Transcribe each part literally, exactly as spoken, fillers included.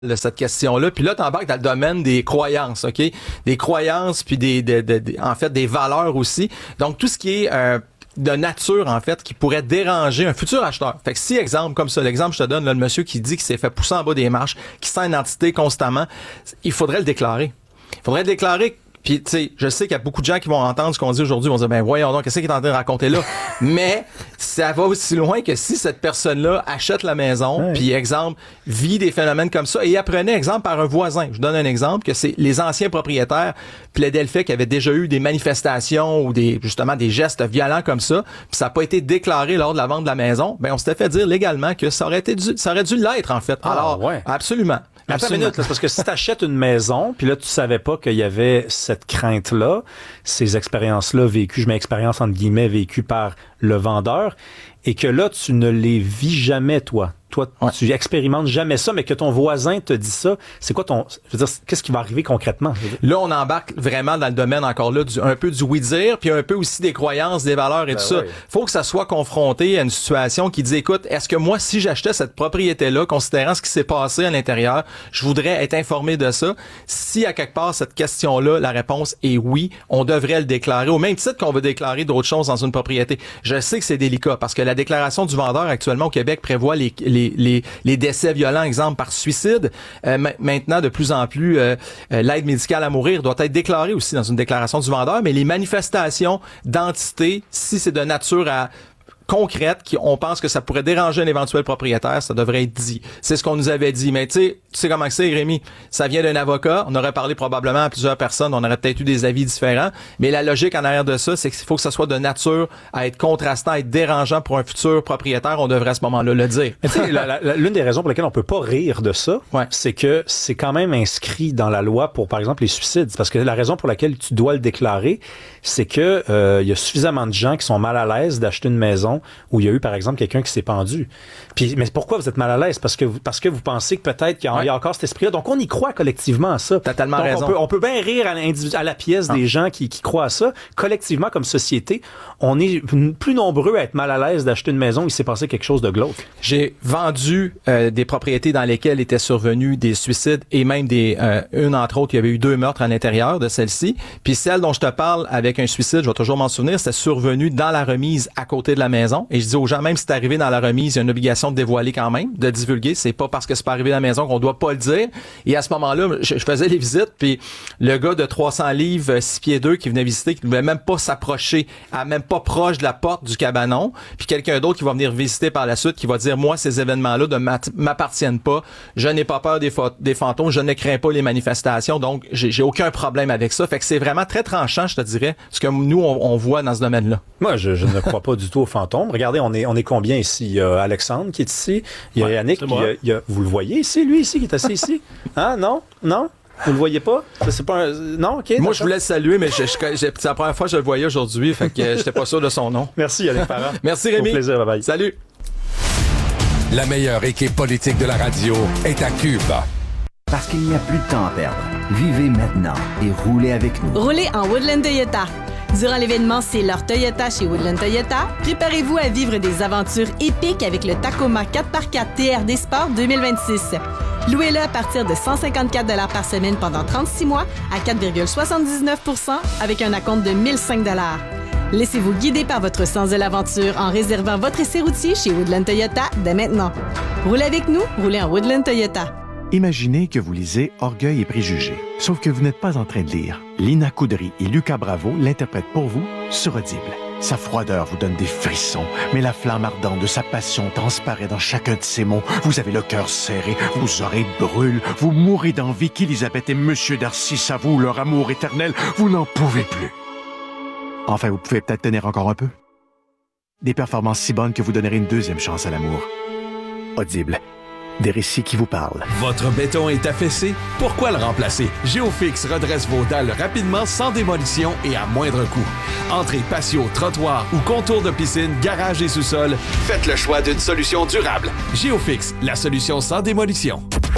de cette question-là. Puis là, tu embarques dans le domaine des croyances, OK? Des croyances, puis des, de, de, de, en fait, des valeurs aussi. Donc, tout ce qui est euh, de nature, en fait, qui pourrait déranger un futur acheteur. Fait que si, exemple, comme ça, l'exemple que je te donne, là, le monsieur qui dit qu'il s'est fait pousser en bas des marches, qui sent une entité constamment, il faudrait le déclarer. Il faudrait le déclarer. Puis, tu sais, je sais qu'il y a beaucoup de gens qui vont entendre ce qu'on dit aujourd'hui, vont dire, ben voyons donc, qu'est-ce qu'il est en train de raconter là? Mais ça va aussi loin que si cette personne-là achète la maison, ouais. Puis, exemple, vit des phénomènes comme ça, et apprenait, exemple, par un voisin. Je donne un exemple, que c'est les anciens propriétaires plaidaient le fait qu'il y avait déjà eu des manifestations ou des justement des gestes violents comme ça, puis ça n'a pas été déclaré lors de la vente de la maison. Ben, on s'était fait dire légalement que ça aurait été dû, ça aurait dû l'être, en fait. Ah, Alors, ouais. Absolument. Attends une minute, là, parce que si tu achètes une maison, puis là, tu savais pas qu'il y avait cette crainte-là, ces expériences-là vécues, je mets expérience entre guillemets, vécues par le vendeur, et que là, tu ne les vis jamais, toi. Toi, ouais. Tu expérimentes jamais ça, mais que ton voisin te dit ça, c'est quoi ton... Je veux dire, qu'est-ce qui va arriver concrètement? Là, on embarque vraiment dans le domaine, encore là, du, un peu du oui-dire, puis un peu aussi des croyances, des valeurs et ben tout oui. ça. Faut que ça soit confronté à une situation qui dit, écoute, est-ce que moi, si j'achetais cette propriété-là, considérant ce qui s'est passé à l'intérieur, je voudrais être informé de ça? Si, à quelque part, cette question-là, la réponse est oui, on devrait le déclarer, au même titre qu'on veut déclarer d'autres choses dans une propriété. Je sais que c'est délicat, parce que la déclaration du vendeur, actuellement, au Québec, prévoit les, les Les, les décès violents, exemple par suicide. Euh, ma- maintenant, de plus en plus, euh, euh, l'aide médicale à mourir doit être déclarée aussi dans une déclaration du vendeur, mais les manifestations d'entités, si c'est de nature à concrète, qui on pense que ça pourrait déranger un éventuel propriétaire, ça devrait être dit. C'est ce qu'on nous avait dit. Mais tu sais, tu sais comment c'est, Rémi? Ça vient d'un avocat. On aurait parlé probablement à plusieurs personnes. On aurait peut-être eu des avis différents. Mais la logique en arrière de ça, c'est qu'il faut que ça soit de nature à être contrastant, à être dérangeant pour un futur propriétaire. On devrait à ce moment-là le dire. Tu sais, la, la, l'une des raisons pour lesquelles on peut pas rire de ça, ouais. c'est que c'est quand même inscrit dans la loi pour, par exemple, les suicides. Parce que la raison pour laquelle tu dois le déclarer, c'est que euh, il y a suffisamment de gens qui sont mal à l'aise d'acheter une maison où il y a eu, par exemple, quelqu'un qui s'est pendu. Puis, mais pourquoi vous êtes mal à l'aise? Parce que vous, parce que vous pensez que peut-être qu'il y a, ouais. il y a encore cet esprit-là. Donc, on y croit collectivement à ça. T'as tellement Donc, raison. On peut, on peut bien rire à, à la pièce ah. des gens qui, qui croient à ça. Collectivement, comme société, on est plus nombreux à être mal à l'aise d'acheter une maison où il s'est passé quelque chose de glauque. J'ai vendu euh, des propriétés dans lesquelles étaient survenus des suicides et même des euh, une entre autres, il y avait eu deux meurtres à l'intérieur de celle-ci. Puis celle dont je te parle avec un suicide, je vais toujours m'en souvenir, c'était survenu dans la remise à côté de la maison. Et je dis aux gens, même si c'est arrivé dans la remise, il y a une obligation de dévoiler quand même, de divulguer. C'est pas parce que c'est pas arrivé à la maison qu'on doit pas le dire. Et à ce moment-là, je, je faisais les visites, puis le gars de trois cents livres, six pieds deux, qui venait visiter, qui ne voulait même pas s'approcher, à même pas proche de la porte du cabanon, puis quelqu'un d'autre qui va venir visiter par la suite, qui va dire, moi, ces événements-là ne m'appartiennent pas, je n'ai pas peur des, fa- des fantômes, je ne crains pas les manifestations, donc j'ai, j'ai aucun problème avec ça. Fait que c'est vraiment très tranchant, je te dirais, ce que nous, on, on voit dans ce domaine-là. Moi, je, je ne crois pas du tout aux fantômes. Regardez, on est, on est combien ici? Il y a Alexandre qui est ici. Il y a ouais, Yannick. Il y a, il y a, vous le voyez ici, lui, ici, qui est assis ici? Hein? Non? Non? Vous le voyez pas? C'est pas un... Non? OK. Moi, je voulais le saluer, mais je, je, je, c'est la première fois que je le voyais aujourd'hui, fait que j'étais pas sûr de son nom. Merci, Yannick Parent. Merci, Rémi. Au plaisir, bye bye. Salut. La meilleure équipe politique de la radio est à Cube. Parce qu'il n'y a plus de temps à perdre. Vivez maintenant et roulez avec nous. Roulez en Woodland Toyota. Durant l'événement C'est leur Toyota chez Woodland Toyota, préparez-vous à vivre des aventures épiques avec le Tacoma quatre par quatre T R D Sport deux mille vingt-six. Louez-le à partir de cent cinquante-quatre dollars par semaine pendant trente-six mois à quatre virgule soixante-dix-neuf pour cent avec un acompte de mille cinq dollars. Laissez-vous guider par votre sens de l'aventure en réservant votre essai routier chez Woodland Toyota dès maintenant. Roulez avec nous, roulez en Woodland Toyota. Imaginez que vous lisez Orgueil et préjugés, sauf que vous n'êtes pas en train de lire. Lina Coudry et Lucas Bravo l'interprètent pour vous sur Audible. Sa froideur vous donne des frissons, mais la flamme ardente de sa passion transparaît dans chacun de ses mots. Vous avez le cœur serré, vos oreilles brûlent, vous mourrez d'envie qu'Élisabeth et Monsieur Darcy s'avouent leur amour éternel. Vous n'en pouvez plus. Enfin, vous pouvez peut-être tenir encore un peu. Des performances si bonnes que vous donnerez une deuxième chance à l'amour. Audible. Des récits qui vous parlent. Votre béton est affaissé? Pourquoi le remplacer? Géofix redresse vos dalles rapidement, sans démolition et à moindre coût. Entrée, patio, trottoir ou contour de piscine, garage et sous-sol, faites le choix d'une solution durable. Géofix, la solution sans démolition.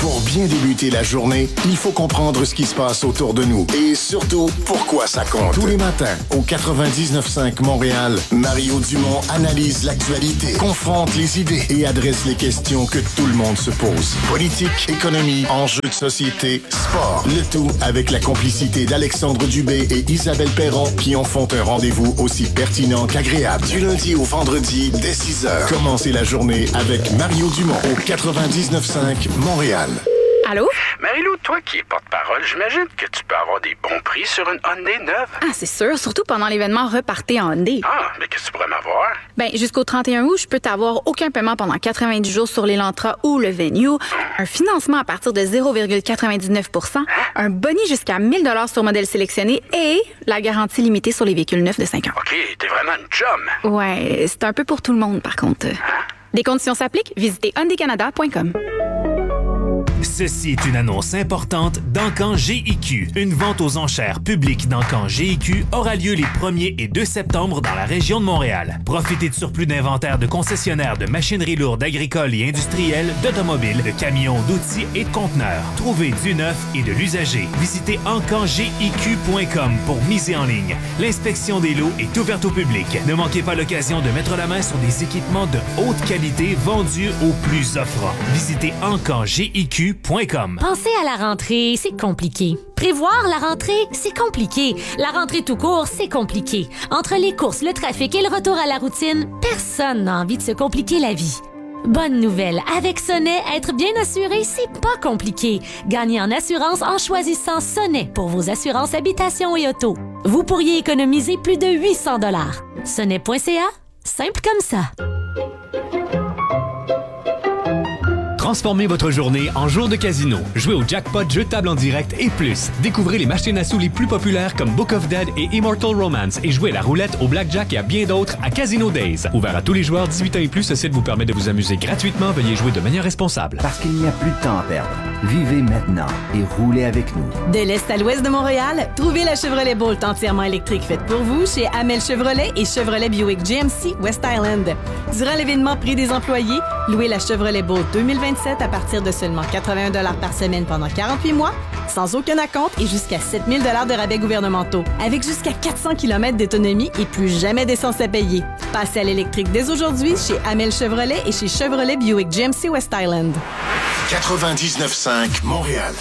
Pour bien débuter la journée, il faut comprendre ce qui se passe autour de nous et surtout, pourquoi ça compte. Tous les matins, au quatre-vingt-dix-neuf cinq Montréal, Mario Dumont analyse l'actualité, confronte les idées et adresse les questions que tout le monde se pose. Politique, économie, enjeux de société, sport. Le tout avec la complicité d'Alexandre Dubé et Isabelle Perron qui en font un rendez-vous aussi pertinent qu'agréable. Du lundi au vendredi, dès six heures. Commencez la journée avec Mario Dumont au quatre-vingt-dix-neuf cinq Montréal. Allô? Marie-Lou, toi qui es porte-parole, j'imagine que tu peux avoir des bons prix sur une Hyundai neuve. Ah, c'est sûr, surtout pendant l'événement Repartez en Hyundai. Ah, mais qu'est-ce que tu pourrais m'avoir? Ben, jusqu'au trente et un août, je peux t'avoir aucun paiement pendant quatre-vingt-dix jours sur l'Elantra ou le Venue, un financement à partir de zéro virgule quatre-vingt-dix-neuf pour cent, un boni jusqu'à mille dollars sur modèle sélectionné et la garantie limitée sur les véhicules neufs de cinq ans. OK, t'es vraiment une chum. Ouais, c'est un peu pour tout le monde, par contre. Hein? Des conditions s'appliquent, visitez hyundai canada point com. Ceci est une annonce importante d'Encan G I Q. Une vente aux enchères publiques d'Encan G I Q aura lieu les premier et deux septembre dans la région de Montréal. Profitez de surplus d'inventaire de concessionnaires de machinerie lourde agricole et industrielle, d'automobiles, de camions, d'outils et de conteneurs. Trouvez du neuf et de l'usager. Visitez encan g i q point com pour miser en ligne. L'inspection des lots est ouverte au public. Ne manquez pas l'occasion de mettre la main sur des équipements de haute qualité vendus au plus offrant. Visitez encan g i q point com. Pensez à la rentrée, c'est compliqué. Prévoir la rentrée, c'est compliqué. La rentrée tout court, c'est compliqué. Entre les courses, le trafic et le retour à la routine, personne n'a envie de se compliquer la vie. Bonne nouvelle, avec Sonnet, être bien assuré, c'est pas compliqué. Gagnez en assurance en choisissant Sonnet pour vos assurances habitation et auto. Vous pourriez économiser plus de huit cents dollars. sonnet point c a, simple comme ça. Transformez votre journée en jour de casino. Jouez au jackpot, jeux de table en direct et plus. Découvrez les machines à sous les plus populaires comme Book of Dead et Immortal Romance et jouez à la roulette, au blackjack et à bien d'autres à Casino Days. Ouvert à tous les joueurs dix-huit ans et plus, ce site vous permet de vous amuser gratuitement. Veuillez jouer de manière responsable. Parce qu'il n'y a plus de temps à perdre. Vivez maintenant et roulez avec nous. De l'Est à l'Ouest de Montréal, trouvez la Chevrolet Bolt entièrement électrique faite pour vous chez Amel Chevrolet et Chevrolet Buick G M C West Island. Durant l'événement Prix des employés, louez la Chevrolet Bolt deux mille vingt-sept à partir de seulement quatre-vingts dollars par semaine pendant quarante-huit mois, sans aucun acompte et jusqu'à sept mille dollars de rabais gouvernementaux, avec jusqu'à quatre cents kilomètres d'autonomie et plus jamais d'essence à payer. Passez à l'électrique dès aujourd'hui chez Amel Chevrolet et chez Chevrolet Buick G M C West Island. quatre-vingt-dix-neuf cinq Montréal.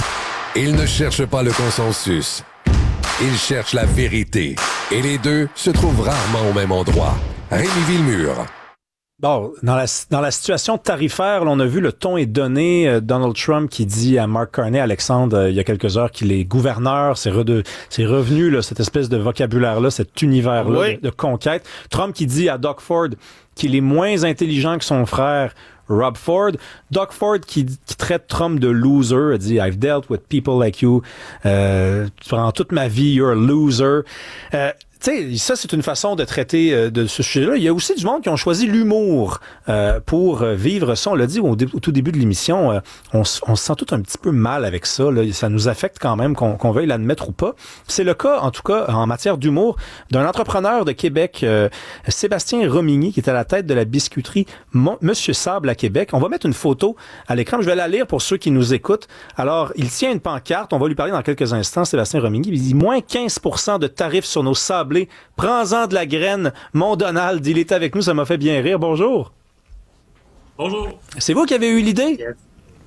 Il ne cherche pas le consensus. Il cherche la vérité. Et les deux se trouvent rarement au même endroit. Rémi Villemur. Bon, dans la, dans la situation tarifaire, là, on a vu le ton est donné. Euh, Donald Trump qui dit à Mark Carney, Alexandre, euh, il y a quelques heures, qu'il est gouverneur. C'est, re, c'est revenu, là, cette espèce de vocabulaire-là, cet univers-là oui. de, de conquête. Trump qui dit à Doug Ford qu'il est moins intelligent que son frère Rob Ford. Doug Ford qui, qui traite Trump de loser, a dit « I've dealt with people like you. Euh, pendant toute ma vie, you're a loser. Euh, » Tu sais, ça, c'est une façon de traiter euh, de ce sujet-là. Il y a aussi du monde qui ont choisi l'humour euh, pour vivre ça. On l'a dit au, dé- au tout début de l'émission, euh, on, s- on se sent tout un petit peu mal avec ça. Là. Ça nous affecte quand même, qu'on, qu'on veuille l'admettre ou pas. C'est le cas, en tout cas, en matière d'humour, d'un entrepreneur de Québec, euh, Sébastien Romigny, qui est à la tête de la biscuiterie Mon- Monsieur Sable à Québec. On va mettre une photo à l'écran. Je vais la lire pour ceux qui nous écoutent. Alors, il tient une pancarte. On va lui parler dans quelques instants, Sébastien Romigny. Il dit « Moins quinze pour cent de tarifs sur nos sablés. Prends-en de la graine. Mon Donald, il est avec nous, ça m'a fait bien rire. Bonjour. Bonjour. C'est vous qui avez eu l'idée? Yes.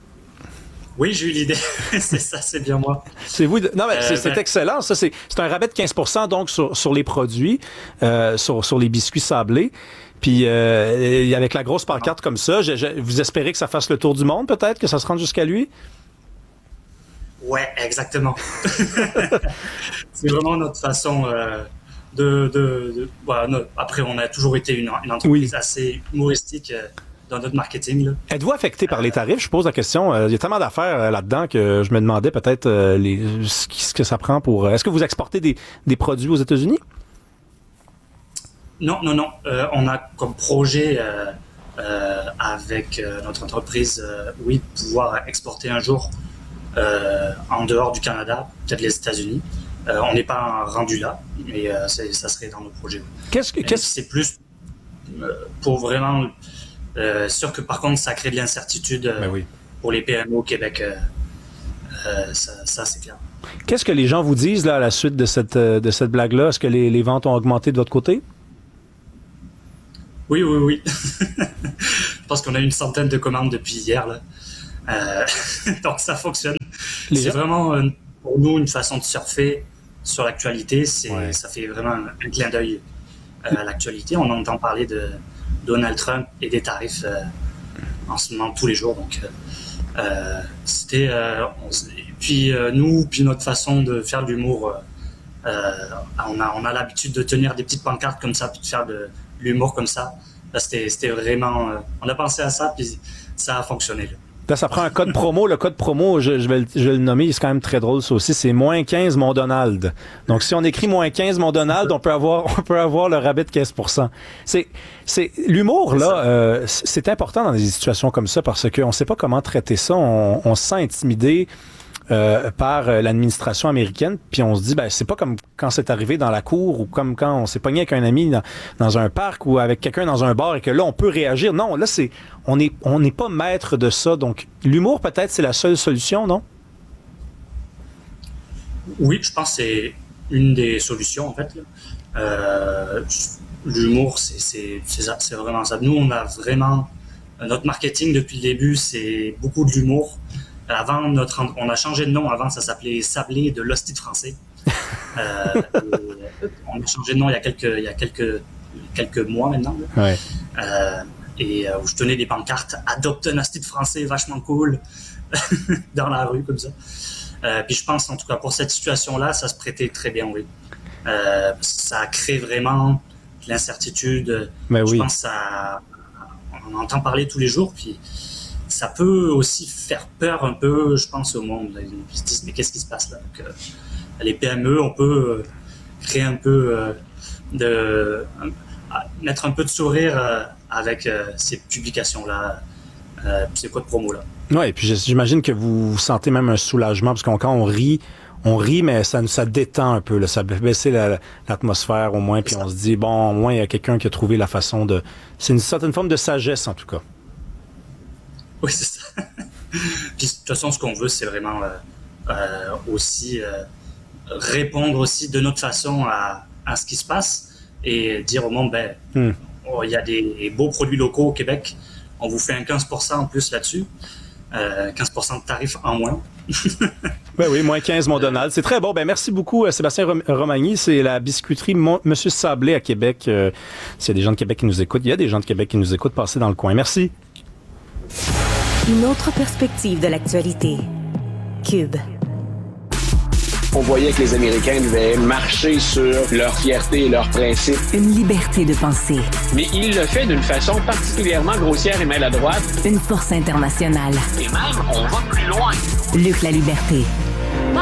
Oui, j'ai eu l'idée. C'est ça, c'est bien moi. C'est vous. De... Non, mais euh, c'est, c'est ben... excellent. Ça, c'est, c'est un rabais de quinze pour cent donc sur, sur les produits, euh, sur, sur les biscuits sablés. Puis euh, avec la grosse pancarte comme ça, je, je, vous espérez que ça fasse le tour du monde, peut-être, que ça se rende jusqu'à lui? Ouais, exactement. C'est vraiment notre façon euh, de... de, de voilà, no, après, on a toujours été une, une entreprise oui. assez humoristique euh, dans notre marketing. Là. Êtes-vous affecté par les tarifs? Je pose la question. Euh, il y a tellement d'affaires euh, là-dedans que je me demandais peut-être euh, les, ce, ce que ça prend pour... Euh, est-ce que vous exportez des, des produits aux États-Unis? Non, non, non. Euh, on a comme projet euh, euh, avec euh, notre entreprise, euh, oui, de pouvoir exporter un jour euh, en dehors du Canada, peut-être les États-Unis. Euh, on n'est pas rendu là, mais euh, c'est, ça serait dans nos projets. Qu'est-ce que, qu'est-ce... C'est plus euh, pour vraiment... Euh, sûr que par contre, ça crée de l'incertitude euh, ben oui. pour les P M E au Québec, euh, euh, ça, ça c'est clair. Qu'est-ce que les gens vous disent là, à la suite de cette, de cette blague-là? Est-ce que les, les ventes ont augmenté de votre côté? Oui, oui, oui. Je pense qu'on a une centaine de commandes depuis hier. Là. Euh, donc, ça fonctionne. Les c'est gens... vraiment, euh, pour nous, une façon de surfer sur l'actualité. C'est, ouais. Ça fait vraiment un, un clin d'œil euh, à l'actualité. On entend parler de Donald Trump et des tarifs euh, en ce moment tous les jours. Donc, euh, c'était... Euh, on, et puis, euh, nous, puis notre façon de faire de l'humour, euh, on, a, on a l'habitude de tenir des petites pancartes comme ça, puis de faire de l'humour comme ça. Là, c'était, c'était vraiment... Euh, on a pensé à ça, puis ça a fonctionné. Là. Là, ça prend un code promo. Le code promo, je, je, vais, le, je vais le nommer, c'est quand même très drôle ça aussi, c'est moins quinze mon Donald. Donc, si on écrit moins quinze mon Donald, on peut avoir, on peut avoir le rabais de quinze pour cent. C'est, c'est, l'humour, là, euh, c'est important dans des situations comme ça parce qu'on ne sait pas comment traiter ça. On, on se sent intimidé Euh, par euh, l'administration américaine, puis on se dit, ben c'est pas comme quand c'est arrivé dans la cour ou comme quand on s'est pogné avec un ami dans, dans un parc ou avec quelqu'un dans un bar et que là, on peut réagir. Non, là, c'est on n'est on n'est pas maître de ça. Donc, l'humour, peut-être, c'est la seule solution, non? Oui, je pense que c'est une des solutions, en fait. Là. Euh, l'humour, c'est, c'est, c'est, c'est vraiment ça. Nous, on a vraiment... Notre marketing, depuis le début, c'est beaucoup de l'humour. Avant, notre, on a changé de nom. Avant, ça s'appelait Sablé de l'hostie de français. Euh, on a changé de nom il y a quelques, il y a quelques, quelques mois maintenant. Là. Ouais. Euh, et euh, où je tenais des pancartes « Adopte un hostie de français, vachement cool » dans la rue, comme ça. Euh, puis je pense, en tout cas, pour cette situation-là, ça se prêtait très bien, oui. Euh, ça crée vraiment de l'incertitude. Mais je oui. pense que ça... On en entend parler tous les jours, puis... Ça peut aussi faire peur un peu, je pense, au monde. Ils se disent, mais qu'est-ce qui se passe là? Donc, euh, les P M E, on peut euh, créer un peu euh, de... Euh, mettre un peu de sourire euh, avec euh, ces publications-là, euh, ces codes promo-là. Oui, et puis j'imagine que vous sentez même un soulagement, parce que quand on rit, on rit, mais ça, ça détend un peu, là, ça fait baisser la, l'atmosphère au moins, puis on se dit, bon, au moins, il y a quelqu'un qui a trouvé la façon de... C'est une certaine forme de sagesse, en tout cas. Oui, c'est ça. Puis, de toute façon, ce qu'on veut, c'est vraiment euh, euh, aussi euh, répondre aussi de notre façon à, à ce qui se passe et dire au monde, ben, mm. oh, il y a des beaux produits locaux au Québec, on vous fait un quinze pour cent en plus là-dessus, euh, quinze pour cent de tarifs en moins. Ben oui, moins quinze, mon Donald. C'est très bon. Ben merci beaucoup, Sébastien Romagny. C'est la biscuiterie Mon- Monsieur Sablé à Québec. Euh, s'il y a des gens de Québec qui nous écoutent, il y a des gens de Québec qui nous écoutent, passez dans le coin. Merci. Une autre perspective de l'actualité. Cube. On voyait que les Américains devaient marcher sur leur fierté et leurs principes. Une liberté de penser. Mais il le fait d'une façon particulièrement grossière et maladroite. Une force internationale. Et même, on va plus loin. Luc La Liberté.